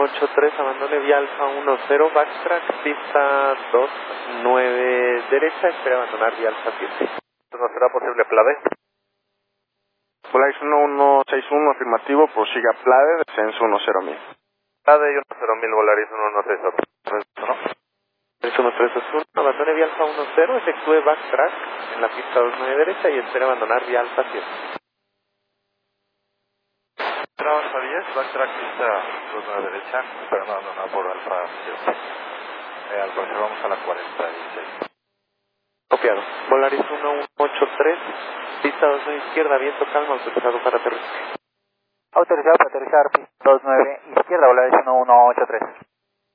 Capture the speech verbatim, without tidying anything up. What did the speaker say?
ocho tres, abandone vía Alfa uno cero, backtrack, pista dos nueve derecha, espera abandonar vía Alfa siete. ¿No será posible Plade? Volaris uno uno seis uno, afirmativo, prosiga Plade, descenso uno cero mil. Plade y uno cero mil, Volaris uno uno seis uno, ¿no? uno tres dos uno, abandone vía Alfa uno cero, efectúe backtrack en la pista dos nueve derecha y espera abandonar vía Alfa siete. Alfa diez, backtrack pista dos nueve derecha, esperando abandonar por Alfa siete. Eh, al parecer vamos a la cuarenta y seis. Copiado. Volaris uno uno ocho tres, pista dos nueve izquierda, viento calma, autorizado para aterrizar. Autorizado para aterrizar, pista dos nueve izquierda, Volaris uno uno ocho tres.